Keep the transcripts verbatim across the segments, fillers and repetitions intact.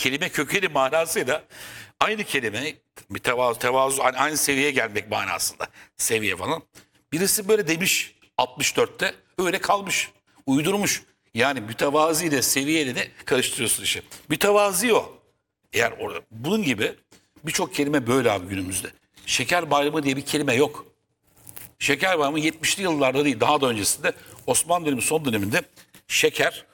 kelime kökeni manasıyla aynı kelime bir tevazu, tevazu aynı seviyeye gelmek manasında. Seviye falan. Birisi böyle demiş altmış dörtte öyle kalmış. Uydurmuş. Yani mütevazi ile seviyeyle de karıştırıyorsun işi. Mütevazi o. Eğer orada bunun gibi birçok kelime böyle abi günümüzde. Şeker bayramı diye bir kelime yok. Şeker bayramı yetmişli yıllarda değil, daha da öncesinde Osmanlı dönemi son döneminde şeker,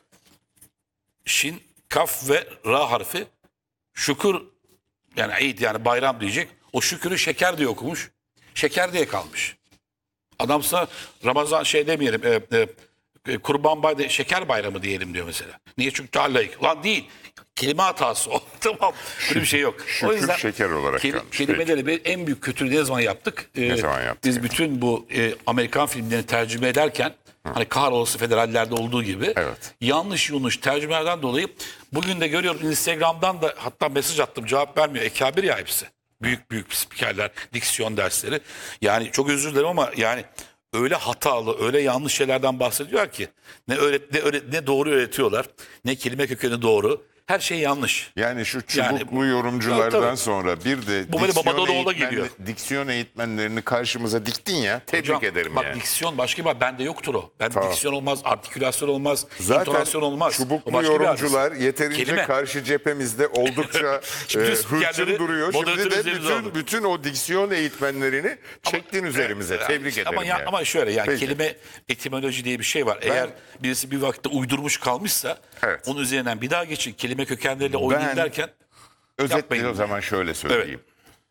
şin, kaf ve ra harfi şükür yani eid yani bayram diyecek. O şükürü şeker diye okumuş. Şeker diye kalmış. Adamsa Ramazan şey demeyelim e, e, Kurban Bayramı şeker bayramı diyelim diyor mesela. Niye? Çünkü daha layık. Lan değil. Kelime hatası o. Tamam. Böyle bir şey yok. Şükür o yüzden şeker olarak keli- kalmış. kelimeleri bir en büyük kötülüğü ne zaman yaptık? Ee, Ne zaman yaptık Biz yani? bütün bu e, Amerikan filmlerini tercüme ederken hani kahrolası federallerde olduğu gibi Evet. yanlış yanlış tercümelerden dolayı bugün de görüyorum Instagram'dan da hatta mesaj attım cevap vermiyor. Ekabir ya hepsi. Büyük büyük spikerler, diksiyon dersleri. Yani çok özür dilerim ama yani öyle hatalı, öyle yanlış şeylerden bahsediyor ki ne öğret ne öğret ne doğru öğretiyorlar, ne kelime kökeni doğru. Her şey yanlış. Yani şu Yani çubuklu bu- yorumculardan Ya tabii. sonra bir de Bu böyle diksiyon, Babadoğlu'na eğitmenli- geliyor. diksiyon eğitmenlerini karşımıza diktin ya. Tebrik Hocam, ederim bak yani. diksiyon başka bir bende yoktur o. Ben Tamam. diksiyon olmaz, artikülasyon olmaz, Zaten intonasyon olmaz. O çubuklu başka bir yorumcular hadise. yeterince Kelime. karşı cephemizde oldukça e, Bütün hırçın spikerleri duruyor. Şimdi moderatör de üzerinize bütün, alın. bütün o diksiyon eğitmenlerini çektin üzerimize. Tebrik ederim Ama, ya, yani. ama şöyle yani Peki. kelime etimoloji diye bir şey var. Eğer birisi bir vakitte uydurmuş kalmışsa Evet. onun üzerinden bir daha geçin. Kelime kökenleriyle oynayın Ben- derken Özetle yapmayın. o zaman şöyle söyleyeyim.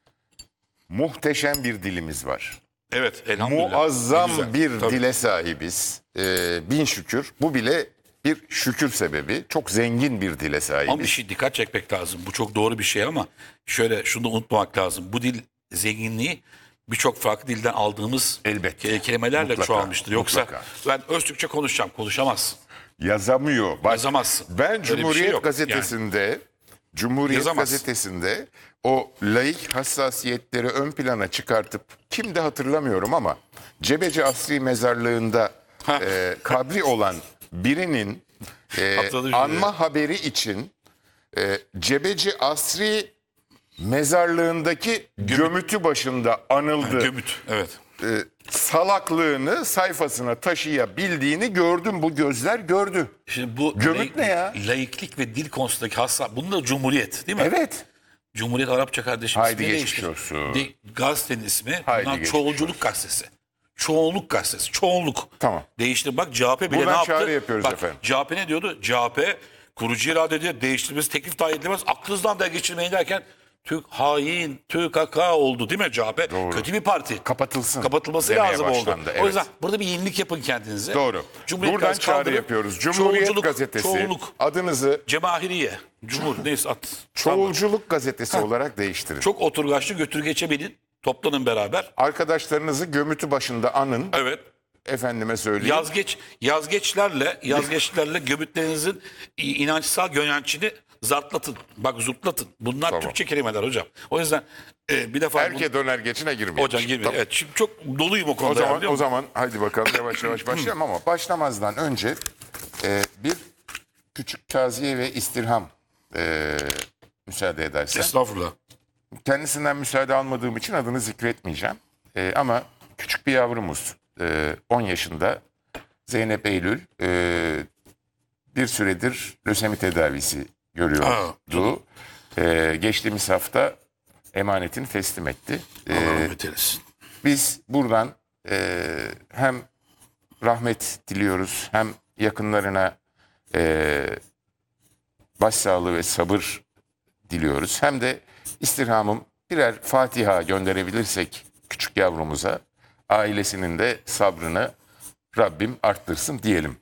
Muhteşem bir dilimiz var. evet elhamdülillah. Muazzam Ne güzel. bir Tabii. dile sahibiz. Ee, bin şükür. Bu bile bir şükür sebebi. Çok zengin bir dile sahibiz. Ama bir şey dikkat çekmek lazım. Bu çok doğru bir şey ama şöyle şunu da unutmamak lazım. Bu dil zenginliği birçok farklı dilden aldığımız Elbette. ke- kelimelerle Mutlaka, çoğalmıştır. Yoksa mutlaka. ben Öztürkçe konuşacağım. Konuşamazsın. Yazamıyor. Bak, Yazamazsın. Ben Öyle bir şey Cumhuriyet yok. Gazetesi'nde Cumhuriyet Yazamaz. Gazetesi'nde o laik hassasiyetleri ön plana çıkartıp kimde hatırlamıyorum ama Cebeci Asri Mezarlığı'nda Ha. e, kabri olan birinin e, Hatırladım şimdi. anma haberi için e, Cebeci Asri Mezarlığı'ndaki gömütü başında anıldı. Gömüt. Evet. e, salaklığını sayfasına taşıyabildiğini gördüm. Bu gözler gördü. Şimdi bu Gömüt ne ya? laiklik ve dil konusundaki hassa. Bunun da Cumhuriyet değil mi? Evet. Cumhuriyet Arapça kardeşim. Haydi ismi geçmiş değişti. olsun. De, gazetenin ismi. Haydi Bundan geçmiş çoğulculuk gazetesi. Çoğunluk gazetesi. Çoğunluk. Tamam. Değişti. Bak C H P bile Buradan ne yaptı? çağrı yapıyoruz Bak, efendim. C H P ne diyordu? C H P kurucu irade diye değiştirmesi teklif dahi edilemez. Aklınızdan da geçirmeyin derken Türk hain, Türk kaka oldu değil mi C H P? Doğru. Kötü bir parti. Kapatılsın Kapatılması demeye lazım oldu. başlandı, O yüzden evet. burada bir yenilik yapın kendinize. Doğru. Cumhuriyet Buradan Gazetesi çağrı kaldırın. yapıyoruz. Cumhuriyet Çoğulculuk, Gazetesi Çoğunluk. adınızı Cemahiriye. Cumhur neyse at. Çoğulculuk Gazetesi olarak değiştirin. Çok oturgaçlı götür geçe bilin. Toplanın beraber. Arkadaşlarınızı gömütü başında anın. Evet. Efendime söyleyeyim. Yazgeç yazgeçlerle yazgeçlerle gömütlerinizin inançsal gönençini zartlatın. Bak zurtlatın. Bunlar Tamam. Türkçe kelimeler hocam. O yüzden e, bir defa Erke döner geçine girmeyelim. hocam gibi. Tamam. Evet, şimdi çok doluyum o O konuda. zaman biliyor o musun? zaman haydi bakalım yavaş yavaş başlayalım ama başlamazdan önce e, bir küçük taziye ve istirham e, müsaade edersen. Estağfurullah. Kendisinden müsaade almadığım için adını zikretmeyeceğim. E, ama küçük bir yavrumuz e, on yaşında Zeynep Eylül e, bir süredir lösemi tedavisi görüyordu. E, geçtiğimiz hafta emanetini teslim etti. E, Allah rahmet eylesin. Biz buradan e, hem rahmet diliyoruz hem yakınlarına e, başsağlığı ve sabır diliyoruz. Hem de istirhamım birer Fatiha gönderebilirsek küçük yavrumuza ailesinin de sabrını Rabbim arttırsın diyelim.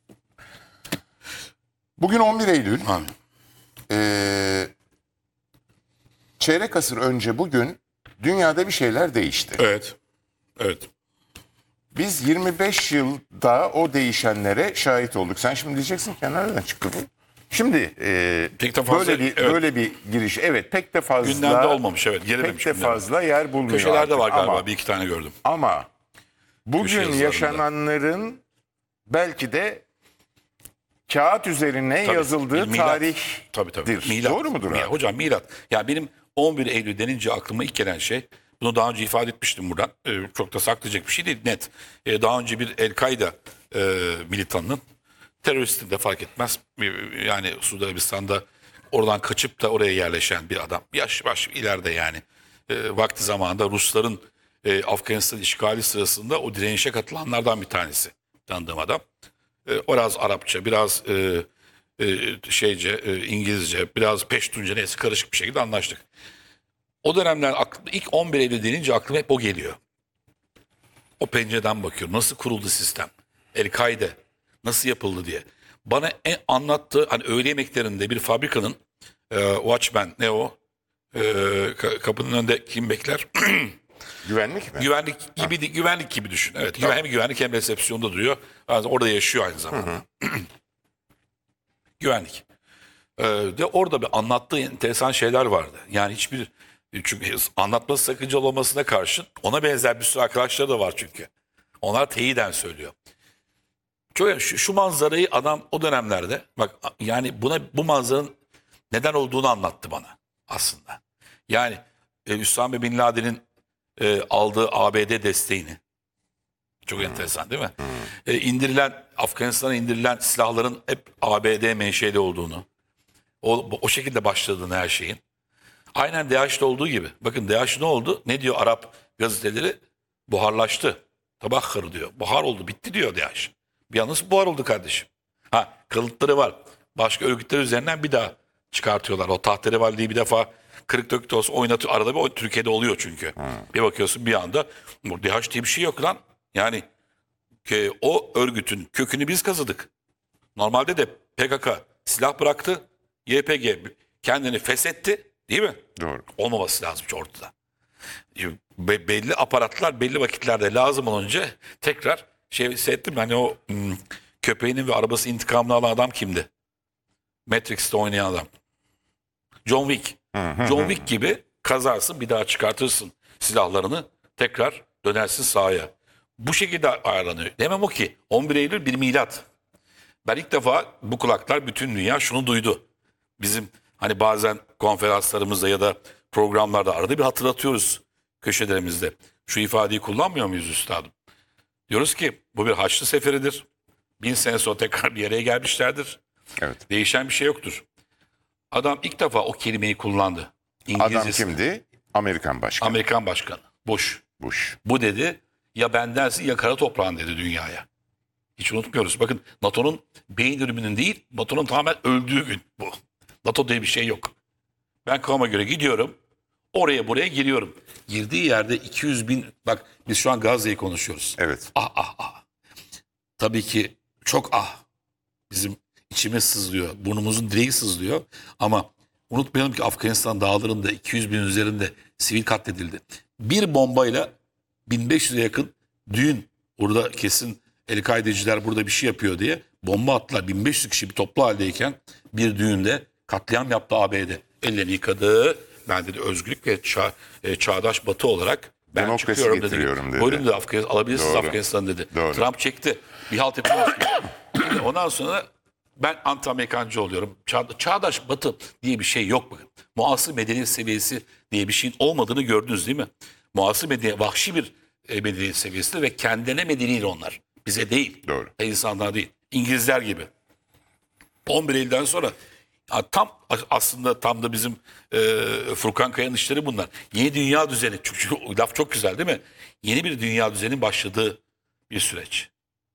Bugün on bir Eylül. Amin. E, çeyrek asır önce bugün dünyada bir şeyler değişti. Evet. Evet. Biz yirmi beş yılda o değişenlere şahit olduk. Sen şimdi diyeceksin ki nereden çıktı bu? Şimdi e, Pek de fazla- böyle bir evet. böyle bir giriş. Evet, pek de fazla Gündemde olmamış. Evet. pek Gelememiş. de gündeme. fazla yer bulmuyor. Köşelerde artık. var galiba. Ama, Bir iki tane gördüm. ama bugün yazılarında. yaşananların belki de kağıt üzerine Tabii, yazıldığı milat. tarihtir. Tabii tabii. Milat. Doğru mudur Ya, abi? hocam milat. Ya benim on bir Eylül denince aklıma ilk gelen şey, bunu daha önce ifade etmiştim buradan. Ee, çok da saklayacak bir şey değil, net. Ee, daha önce bir El-Kaide e, militanının, teröristin de fark etmez. Ee, Yani Suudi Arabistan'da oradan kaçıp da oraya yerleşen bir adam. Yaş baş ileride yani. Ee, vakti zamanında Rusların e, Afganistan işgali sırasında o direnişe katılanlardan bir tanesi. Tanıdığım adam. E, biraz Arapça, biraz e, e, şeyce, e, İngilizce, biraz Peştunca, neyse karışık bir şekilde anlaştık. O dönemler aklım, ilk on bir Eylül denince aklıma hep o geliyor. O pencereden bakıyorum. Nasıl kuruldu sistem? El-Kaide nasıl yapıldı diye. Bana en anlattığı, hani öğle yemeklerinde bir fabrikanın e, watchman ne o? E, ka- kapının önünde kim bekler? Güvenlik mi? Güvenlik gibi de- güvenlik gibi düşün. Evet, hem güvenlik hem resepsiyonda duruyor. Yani orada yaşıyor aynı zamanda. Güvenlik. Ee, de orada bir anlattığı enteresan şeyler vardı. Yani hiçbir, çünkü anlatması sakıncalı olmasına karşın ona benzer bir sürü arkadaşları da var çünkü. Onlar teyiden söylüyor. Çok şu, şu manzarayı adam o dönemlerde, bak yani buna, bu manzaranın neden olduğunu anlattı bana aslında. Yani e, Üsame Bin Laden'in e, aldığı A B D desteğini. Çok enteresan değil mi? E, indirilen, Afganistan'a indirilen silahların hep A B D menşeli olduğunu. O, o şekilde başladığını her şeyin. Aynen DAEŞ'te olduğu gibi. Bakın DAEŞ ne oldu? Ne diyor Arap gazeteleri? Buharlaştı. Tabakkır diyor. Buhar oldu, bitti diyor DAEŞ. Bir yalnız buhar oldu kardeşim. Ha, kalıntıları var. Başka örgütler üzerinden bir daha çıkartıyorlar. O tahterevalliyi bir defa kırık dökük de olsa oynatıyor. Arada bir o Türkiye'de oluyor çünkü. Bir bakıyorsun bir anda bu DAEŞ diye bir şey yok lan. Yani e, o örgütün kökünü biz kazıdık. Normalde de P K K silah bıraktı. Y P G kendini feshetti, değil mi? Doğru. Olmaması lazım ki ortada. Be- belli aparatlar belli vakitlerde lazım olunca tekrar şey seyrettim. Hani o hmm, köpeğinin ve arabası intikamını alan adam kimdi? Matrix'te oynayan adam. John Wick. John Wick gibi kazarsın, bir daha çıkartırsın silahlarını, tekrar dönersin sahaya. Bu şekilde ayarlanıyor. Demem o ki on bir Eylül bir milat. Ben ilk defa bu kulaklar, bütün dünya şunu duydu. Bizim hani bazen konferanslarımızda ya da programlarda arada bir hatırlatıyoruz köşelerimizde. Şu ifadeyi kullanmıyor muyuz üstadım? Diyoruz ki bu bir Haçlı seferidir. Bin sene sonra tekrar bir yere gelmişlerdir. Evet. Değişen bir şey yoktur. Adam ilk defa o kelimeyi kullandı. Adam İngilizcesi. kimdi? Amerikan başkanı. Amerikan başkanı. Bush. Bush. Bu dedi ya bendensin ya kara toprağın dedi dünyaya. Hiç unutmuyoruz. Bakın NATO'nun beyin ürümünün değil, NATO'nun tamamen öldüğü gün bu. NATO diye bir şey yok. Ben kafama göre gidiyorum. Oraya buraya giriyorum. Girdiği yerde iki yüz bin, bak biz şu an Gazze'yi konuşuyoruz. Evet. Ah ah ah. Tabii ki çok ah. Bizim içimiz sızlıyor. Burnumuzun direği sızlıyor. Ama unutmayalım ki Afganistan dağlarında iki yüz bin üzerinde sivil katledildi. Bir bombayla bin beş yüze yakın düğün, burada kesin El-Kaideciler burada bir şey yapıyor diye bomba attılar. bin beş yüz kişi bir toplu haldeyken bir düğünde katliam yaptı A B D. Ellerini yıkadı. Ben dedi özgürlük ve çağ, e, çağdaş batı olarak ben Demokrasi çıkıyorum getiriyorum dedi. dedi. Buyurun dedi, Afganistan, alabilirsiniz Doğru. Afganistan dedi. Doğru. Trump çekti. Bir halt yapamaz. Ondan sonra ben anti-Amerikancı oluyorum. Çağ, çağdaş batı diye bir şey yok bakın. Muasır medeniyet seviyesi diye bir şeyin olmadığını gördünüz değil mi? Muasır medeniyet vahşi bir e, medeniyet seviyesidir ve kendine medenidir onlar. Bize değil. Doğru. E, insanlar değil. İngilizler gibi. on bir Eylül'den sonra ya tam aslında tam da bizim e, Furkan Kaya'nın işleri bunlar. Yeni dünya düzeni. Çünkü laf çok güzel değil mi? Yeni bir dünya düzeni başladığı bir süreç.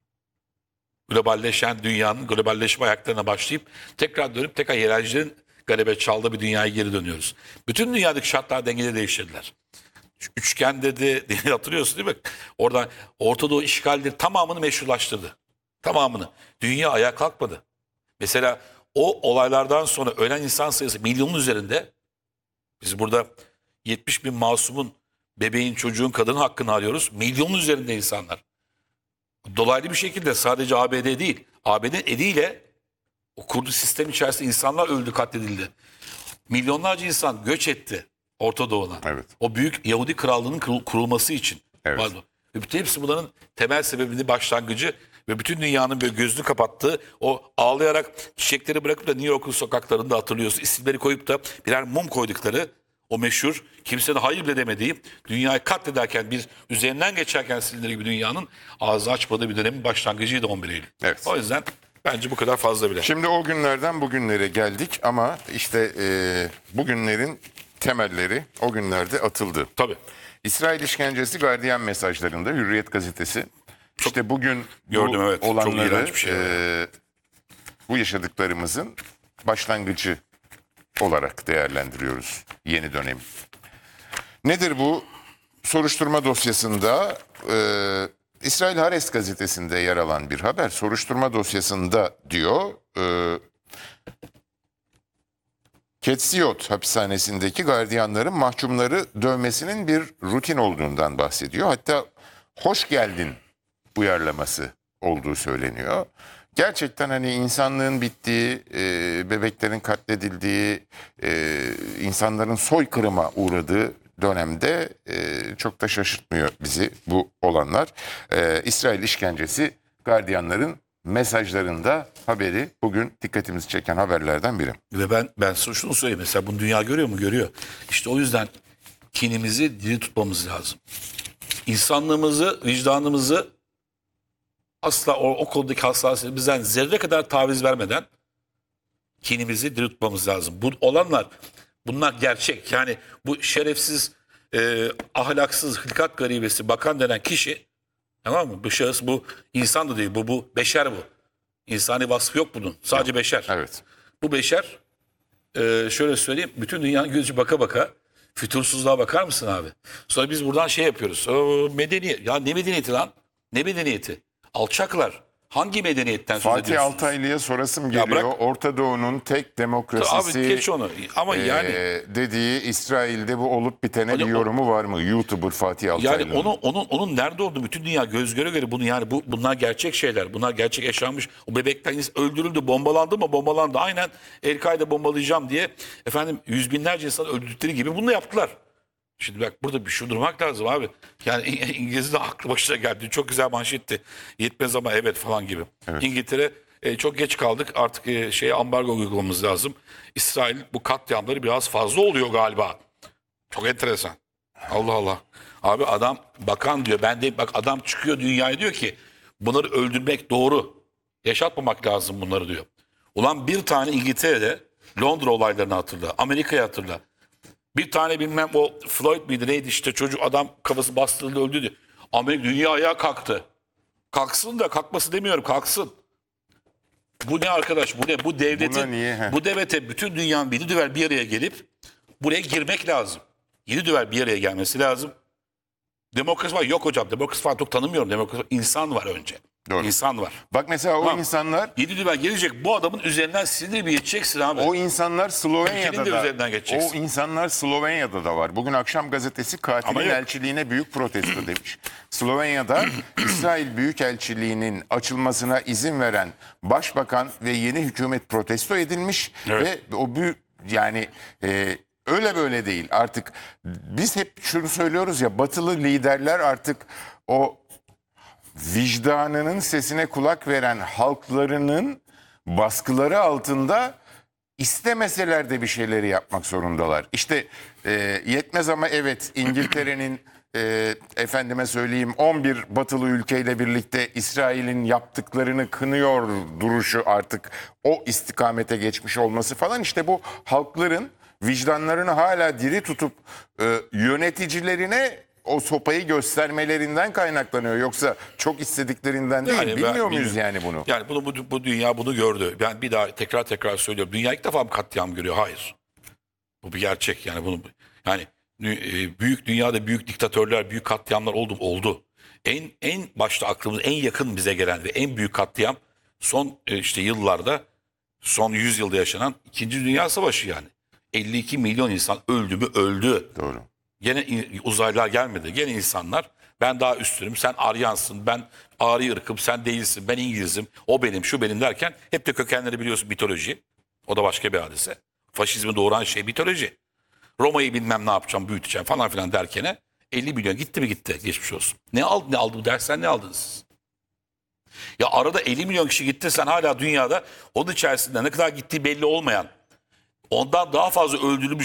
Globalleşen dünyanın globalleşme ayaklarına başlayıp tekrar dönüp tekrar yerelcilerin galebe çaldığı bir dünyaya geri dönüyoruz. Bütün dünyadaki şartlar dengeleri değiştirdiler. Üçgen dedi, hatırlıyorsun değil mi? Oradan Orta Doğu işgalleri tamamını meşrulaştırdı. Tamamını. Dünya ayağa kalkmadı. Mesela o olaylardan sonra ölen insan sayısı milyonun üzerinde. Biz burada yetmiş bin masumun, bebeğin, çocuğun, kadının hakkını arıyoruz. Milyonun üzerinde insanlar. Dolaylı bir şekilde sadece A B D değil, A B D'nin eliyle o kurduğu sistem içerisinde insanlar öldü, katledildi. Milyonlarca insan göç etti Orta Doğu'na. Evet. O büyük Yahudi krallığının kurul- kurulması için. Evet. Pardon. Ve bütün hepsi bunların temel sebebini, başlangıcı ve bütün dünyanın böyle gözünü kapattığı o ağlayarak çiçekleri bırakıp da New York'un sokaklarında hatırlıyorsun. İsimleri koyup da birer mum koydukları o meşhur kimsenin hayır bile demediği dünyayı katlederken bir üzerinden geçerken silindir gibi dünyanın ağzı açmadığı bir dönemin başlangıcıydı on bir Eylül. Evet. O yüzden bence bu kadar fazla bile. Şimdi o günlerden bugünlere geldik ama işte e, bugünlerin temelleri o günlerde atıldı. Tabii. İsrail işkencesi gardiyan mesajlarında Hürriyet gazetesi. İşte bugün gördüm, bu evet. Çok olanları iğrenç bir şey. e, bu yaşadıklarımızın başlangıcı olarak değerlendiriyoruz yeni dönemi. Nedir bu? Soruşturma dosyasında e, İsrail Haaretz gazetesinde yer alan bir haber. Soruşturma dosyasında diyor e, Ketsiot hapishanesindeki gardiyanların mahkumları dövmesinin bir rutin olduğundan bahsediyor. Hatta hoş geldin uyarlaması olduğu söyleniyor. Gerçekten hani insanlığın bittiği, e, bebeklerin katledildiği, e, insanların soykırıma uğradığı dönemde e, çok da şaşırtmıyor bizi bu olanlar. E, İsrail işkencesi gardiyanların mesajlarında haberi bugün dikkatimizi çeken haberlerden biri. Ve ben ben sana şunu söyleyeyim. Mesela bunu dünya görüyor mu? Görüyor. İşte o yüzden kinimizi diri tutmamız lazım. İnsanlığımızı, vicdanımızı asla o, o konudaki hassasiyetimizden zerre kadar taviz vermeden kinimizi diri tutmamız lazım. Bu olanlar, bunlar gerçek. Yani bu şerefsiz, e, ahlaksız, hılkat garibesi bakan denen kişi, tamam mı? Bu şahıs, bu insan da değil. Bu, bu beşer bu. İnsani vasfı yok bunun. Sadece beşer. Evet. Bu beşer, e, şöyle söyleyeyim, bütün dünyanın gözü baka baka fütursuzluğa bakar mısın abi? Sonra biz buradan şey yapıyoruz. O, medeniyet. Ya ne medeniyeti lan? Ne medeniyeti? Alçaklar. Hangi medeniyetten söz Fatih ediyorsunuz? Altaylı'ya sorasım Ya geliyor. bırak- Orta Doğu'nun tek demokrasisi Abi geç onu. Ama e, yani dediği İsrail'de bu olup bitene Hani bir o- yorumu var mı? YouTuber Fatih Altaylı'nın. yani onun onun onun nerede olduğunu bütün dünya göz göre göre bunu, yani bu bunlar gerçek şeyler. Bunlar gerçek yaşanmış. O bebekler öldürüldü, bombalandı mı? Bombalandı. Aynen El-Kaide bombalayacağım diye efendim yüz binlerce insan öldürdükleri gibi bunu da yaptılar. Şimdi bak burada bir şu durmak lazım abi. Yani İngiliz'in de aklı başına geldi. Çok güzel manşetti. Yetmez ama evet falan gibi. İngiltere e, çok geç kaldık. Artık e, şeye ambargo uygulamamız lazım. İsrail bu katliamları biraz fazla oluyor galiba. Çok enteresan. Allah Allah. Abi adam bakan diyor. Ben de bak adam çıkıyor dünyaya diyor ki bunları öldürmek doğru. Yaşatmamak lazım bunları diyor. Ulan bir tane İngiltere'de Londra olaylarını hatırla. Amerika'yı hatırla. Bir tane bilmem o Floyd miydi neydi işte çocuk adam kafası bastırıldı öldü. Amerika dünya ayağa kalktı. Kalksın da kalkması demiyorum kalksın. Bu ne arkadaş bu ne? Bu Buna devletin niye, he? bu devlete bütün dünyanın bir düvel bir araya gelip buraya girmek lazım. Yedi düvel bir araya gelmesi lazım. Demokrasi var. Yok hocam demokrasi falan çok tanımıyorum. Demokrasi insan var önce. Doğru. İnsan var. Bak mesela o Tamam. insanlar Yedi düvel gelecek bu adamın üzerinden sinir bir geçeceksin abi. o insanlar Slovenya'da Ülkenin de da üzerinden geçeceksin. o insanlar Slovenya'da da var. Bugün akşam gazetesi Ama katilin yok. elçiliğine büyük protesto demiş. Slovenya'da İsrail Büyükelçiliği'nin açılmasına izin veren başbakan ve yeni hükümet protesto edilmiş Evet. ve o büyük yani e, öyle böyle değil. Artık biz hep şunu söylüyoruz ya batılı liderler artık o vicdanının sesine kulak veren halklarının baskıları altında istemeseler de bir şeyleri yapmak zorundalar. İşte e, yetmez ama evet İngiltere'nin e, efendime söyleyeyim on bir batılı ülkeyle birlikte İsrail'in yaptıklarını kınıyor duruşu artık o istikamete geçmiş olması falan işte bu halkların vicdanlarını hala diri tutup e, yöneticilerine o sopayı göstermelerinden kaynaklanıyor. Yoksa çok istediklerinden değil. Yani ben Bilmiyor muyuz bilmiyorum. yani bunu? Yani bunu bu, bu dünya bunu gördü. Ben bir daha tekrar tekrar söylüyorum. Dünya ilk defa mı katliam görüyor? Hayır. Bu bir gerçek. Yani bunu yani e, büyük dünyada büyük diktatörler, büyük katliamlar oldu oldu. En en başta aklımız en yakın bize gelen ve en büyük katliam son e, işte yıllarda son yüz yılda yaşanan İkinci Dünya Savaşı yani. elli iki milyon insan öldü mü öldü. Doğru. Gene in- uzaylılar gelmedi. Gene insanlar ben daha üstünüm, sen Aryansın, ben Ari ırkım, sen değilsin, ben İngilizim, o benim, şu benim derken hep de kökenleri biliyorsun mitoloji. O da başka bir hadise. Faşizmi doğuran şey mitoloji. Roma'yı bilmem ne yapacağım, büyüteceğim falan filan derkene elli milyon gitti mi gitti geçmiş olsun. Ne aldı ne aldı bu dersten ne aldınız siz? Ya arada elli milyon kişi gitti, sen hala dünyada onun içerisinde ne kadar gittiği belli olmayan, ondan daha fazla öldürülmüş